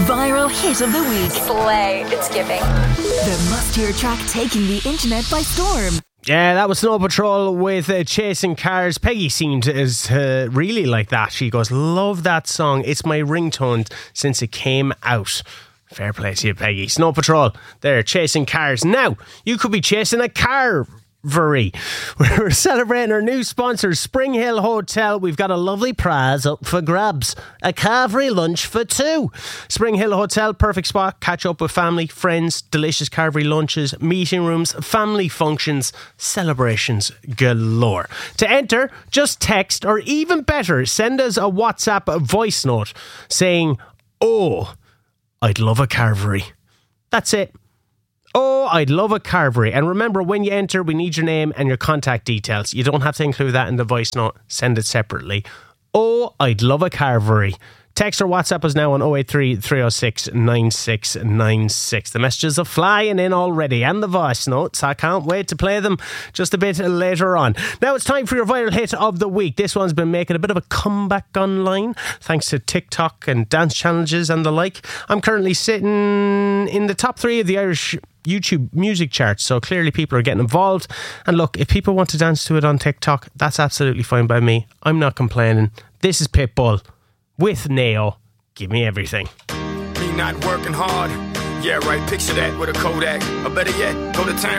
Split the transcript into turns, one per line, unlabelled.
Viral hit of the week.
Slay. It's giving.
The must-hear track taking the internet by storm.
Yeah, that was Snow Patrol with Chasing Cars. Peggy seemed to really like that. She goes, love that song. It's my ringtone since it came out. Fair play to you, Peggy. Snow Patrol, they're Chasing Cars. Now, you could be chasing a car. We're celebrating our new sponsor, Spring Hill Hotel. We've got a lovely prize up for grabs. A Carvery lunch for two. Spring Hill Hotel, perfect spot. Catch up with family, friends, delicious Carvery lunches, meeting rooms, family functions, celebrations galore. To enter, just text, or even better, send us a WhatsApp voice note saying, oh, I'd love a Carvery. That's it. Oh, I'd love a Carvery. And remember, when you enter, we need your name and your contact details. You don't have to include that in the voice note. Send it separately. Oh, I'd love a Carvery. Text or WhatsApp us now on 083 306 9696. The messages are flying in already, and the voice notes. I can't wait to play them just a bit later on. Now it's time for your viral hit of the week. This one's been making a bit of a comeback online thanks to TikTok and dance challenges and the like. I'm currently sitting in the top 3 of the Irish YouTube music charts, so clearly people are getting involved. And look, if people want to dance to it on TikTok, that's absolutely fine by me. I'm not complaining. This is Pitbull with Neo. Give me everything.
Me not working hard. Yeah, right. Picture that with a Kodak. Or better yet, go to time